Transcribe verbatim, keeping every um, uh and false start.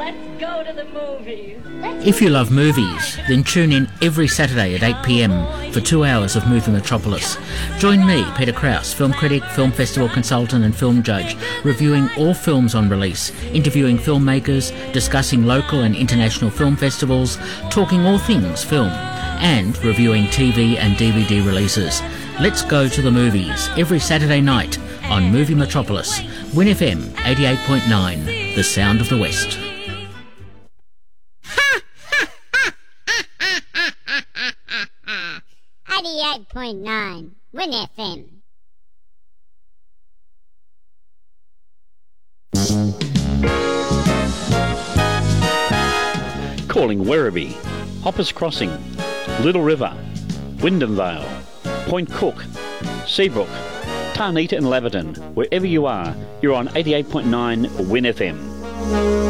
Let's go to the movies. If you love movies, then tune in every Saturday at eight p m for two hours of Movie Metropolis. Join me, Peter Krause, film critic, film festival consultant and film judge, reviewing all films on release, interviewing filmmakers, discussing local and international film festivals, talking all things film, and reviewing T V and D V D releases. Let's go to the movies every Saturday night on Movie Metropolis, Win F M eighty-eight point nine, the sound of the West. eighty-eight point nine, Win F M. Calling Werribee, Hoppers Crossing, Little River, Wyndham Vale, Point Cook, Seabrook, Tarnita and Laverton. Wherever you are, you're on eighty-eight point nine Win F M.